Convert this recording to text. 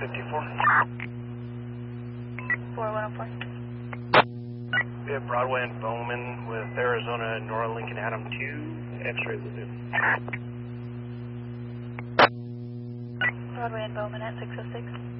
54. 4104. We have Broadway and Bowman with Arizona, Nora Lincoln Adam 2, X-ray Lagoon. Broadway and Bowman at 606.